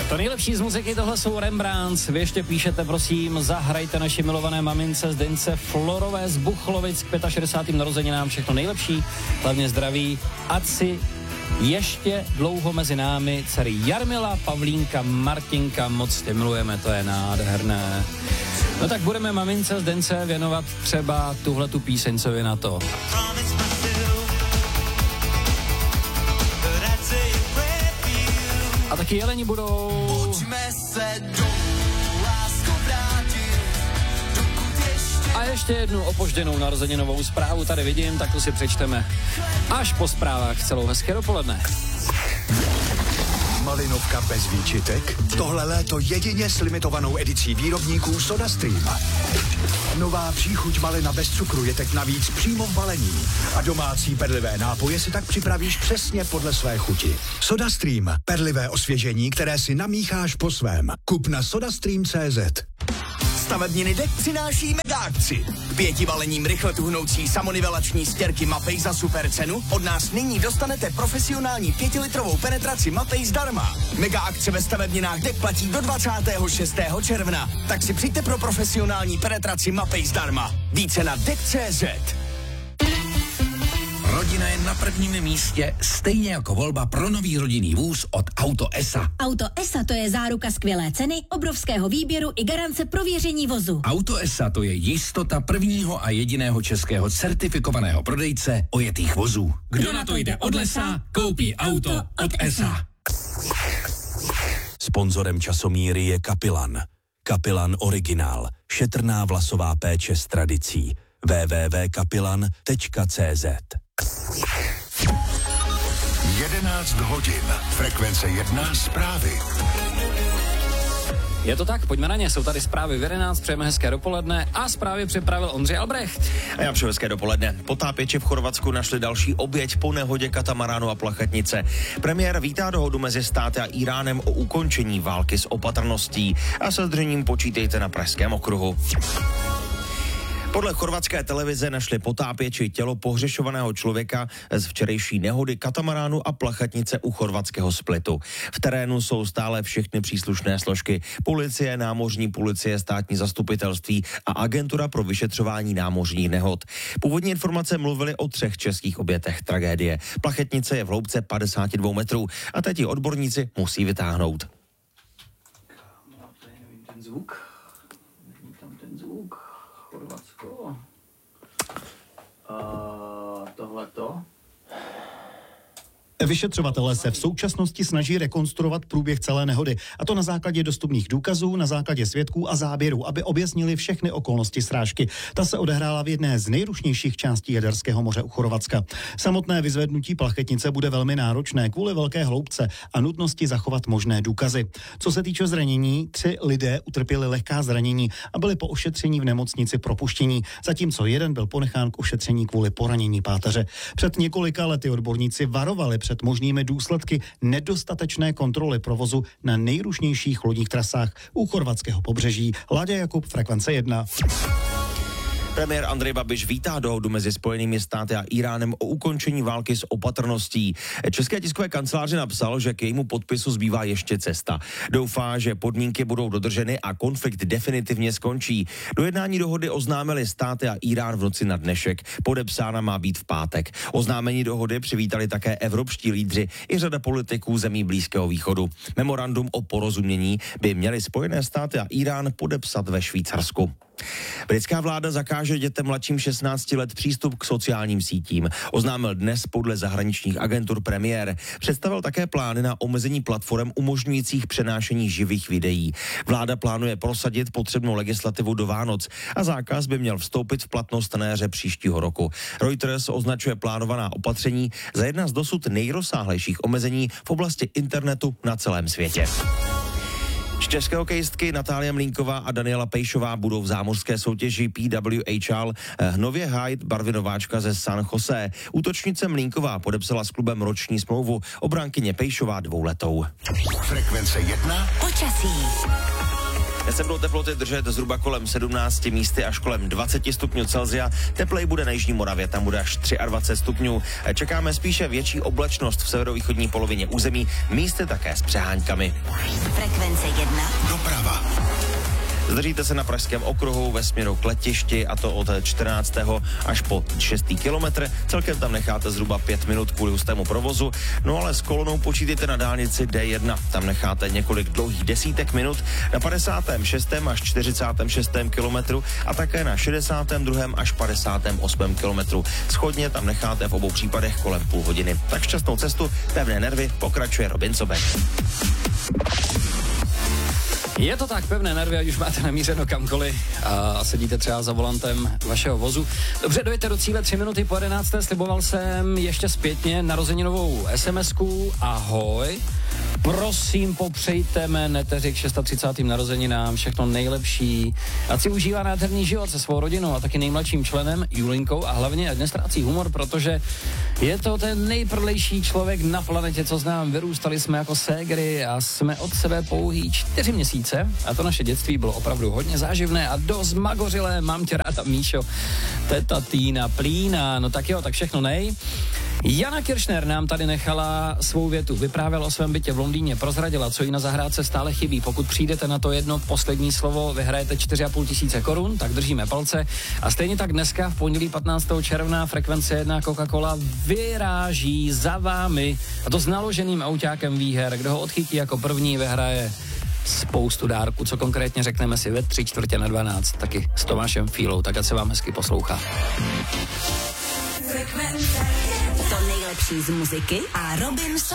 To nejlepší z muziky, tohle jsou Rembrandts. Vy ještě píšete, prosím, zahrajte naši milované mamince Zdence Florové z Buchlovic k 65. narozeninám všechno nejlepší, hlavně zdraví, ať si ještě dlouho mezi námi dcery Jarmila, Pavlínka, Martinka, moc tě milujeme, to je nádherné. No tak budeme mamince Zdence věnovat třeba tuhletu píseň, co vy na to. A taky jeleni budou. A ještě jednu opožděnou narozeninovou zprávu tady vidím, tak to si přečteme až po zprávách. Celou hezké dopoledne. Malinovka bez výčitek? Tohle léto jedině s limitovanou edicí výrobníků SodaStream. Nová příchuť malina bez cukru je teď navíc přímo v balení. A domácí perlivé nápoje si tak připravíš přesně podle své chuti. SodaStream. Perlivé osvěžení, které si namícháš po svém. Kup na sodastream.cz. Stavebniny DEK přináší mega akci. 5 balením rychle tuhnoucí samonivelační stěrky Mapei za super cenu od nás nyní dostanete profesionální 5-litrovou penetraci Mapei zdarma. Mega akce ve stavebninách DEK platí do 26. června. Tak si přijďte pro profesionální penetraci Mapei zdarma. Více na DEK.cz. Rodina je na prvním místě, stejně jako volba pro nový rodinný vůz od Auto ESA. Auto ESA, to je záruka skvělé ceny, obrovského výběru i garance prověření vozu. Auto ESA, to je jistota prvního a jediného českého certifikovaného prodejce ojetých vozů. Kdo na to jde od lesa, koupí auto od ESA. Sponzorem časomíry je Kapilan. Kapilan Originál. Šetrná vlasová péče s tradicí. www.kapilan.cz 11 hodin. Frekvence 1 zprávy. Je to tak, pojďme na ně, jsou tady zprávy v 11, přejeme hezké dopoledne a zprávy připravil Ondřej Albrecht. A já přeju hezké dopoledne. Potápěči v Chorvatsku našli další oběť po nehodě katamaránu a plachetnice. Premiér vítá dohodu mezi státy a Íránem o ukončení války s opatrností a se zdržením počítejte na Pražském okruhu. Podle chorvatské televize našli potápěči tělo pohřešovaného člověka z včerejší nehody katamaránu a plachetnice u chorvatského Splitu. V terénu jsou stále všechny příslušné složky. Policie, námořní policie, státní zastupitelství a agentura pro vyšetřování námořních nehod. Původní informace mluvily o 3 českých obětech tragédie. Plachetnice je v hloubce 52 metrů a teď ji odborníci musí vytáhnout. Ten zvuk. Není tam ten zvuk. Chorvatsko. Tohleto. Vyšetřovatelé se v současnosti snaží rekonstruovat průběh celé nehody, a to na základě dostupných důkazů, na základě svědků a záběrů, aby objasnili všechny okolnosti srážky. Ta se odehrála v jedné z nejrušnějších částí Jaderského moře u Chorvatska. Samotné vyzvednutí plachetnice bude velmi náročné kvůli velké hloubce a nutnosti zachovat možné důkazy. Co se týče zranění, 3 lidé utrpěli lehká zranění a byli po ošetření v nemocnici propuštění, zatímco jeden byl ponechán k ošetření kvůli poranění páteře. Před několika lety odborníci varovali před možnými důsledky nedostatečné kontroly provozu na nejrušnějších lodních trasách u chorvatského pobřeží. Láďa Jakub, Frekvence 1. Premiér Andrej Babiš vítá dohodu mezi Spojenými státy a Íránem o ukončení války s opatrností. České tiskové kanceláři napsal, že k jejímu podpisu zbývá ještě cesta. Doufá, že podmínky budou dodrženy a konflikt definitivně skončí. Dojednání dohody oznámili státy a Írán v noci na dnešek. Podepsána má být v pátek. Oznámení dohody přivítali také evropští lídři i řada politiků zemí Blízkého východu. Memorandum o porozumění by měly Spojené státy a Írán podepsat ve Švýcarsku. Britská vláda zakáže dětem mladším 16 let přístup k sociálním sítím. Oznámil dnes podle zahraničních agentur premiér. Představil také plány na omezení platform umožňujících přenášení živých videí. Vláda plánuje prosadit potřebnou legislativu do Vánoc a zákaz by měl vstoupit v platnost na jaře příštího roku. Reuters označuje plánovaná opatření za jedna z dosud nejrozsáhlejších omezení v oblasti internetu na celém světě. České hokejistky Natália Mlínková a Daniela Pejšová budou v zámořské soutěži PWHL nově hájit barvy nováčka ze San Jose. Útočnice Mlínková podepsala s klubem roční smlouvu, obránkyně Pejšová 2letou. Frekvence 1. Počasí. Dnes se budou teploty držet zhruba kolem 17, místy až kolem 20 stupňů Celsia. Teplej bude na jižní Moravě, tam bude až 23 stupňů. Čekáme spíše větší oblačnost v severovýchodní polovině území, místy také s přeháňkami. Frekvence 1. Doprava. Zdržíte se na Pražském okruhu ve směru k letišti, a to od 14. až po 6. kilometr. Celkem tam necháte zhruba 5 minut kvůli hustému provozu. No ale s kolonou počítejte na dálnici D1. Tam necháte několik dlouhých desítek minut na 56. až 46. kilometru a také na 62. až 58. kilometru. Schodně tam necháte v obou případech kolem půl hodiny. Tak šťastnou cestu, pevné nervy, pokračuje Robin Sobek. Je to tak, pevné nervy, ať už máte namířeno kamkoliv a sedíte třeba za volantem vašeho vozu. Dobře, dojete do cíle 3 minuty po 11. Sliboval jsem ještě zpětně narozeninovou SMS-ku. Ahoj. Prosím, popřejte mé neteři k 630. narozeninám všechno nejlepší. Ať si užívá nádherný život se svou rodinou a taky nejmladším členem Julinkou a hlavně ať nestrácí humor, protože je to ten nejprlejší člověk na planetě, co znám. Vyrůstali jsme jako ségry a jsme od sebe pouhý 4 měsíce a to naše dětství bylo opravdu hodně záživné a dost magořilé. Mám tě ráda, Míšo. Teta Týna Plína. No tak jo, tak všechno nej. Jana Kiršner nám tady nechala svou větu. Vyprávěla o svém bytě v Londýně, prozradila, co jí na zahrádce stále chybí. Pokud přijdete na to jedno poslední slovo, vyhrajete 4 500 korun, tak držíme palce. A stejně tak dneska, v pondělí 15. června, Frekvence 1 Coca-Cola vyráží za vámi. A to s naloženým autákem výher. Kdo ho odchytí jako první, vyhraje spoustu dárků. Co konkrétně řekneme si ve 3/4 taky s Tomášem Fílou. Tak ať se vám hezky poslouchá. To nejlepší z muziky a Robin Sobek.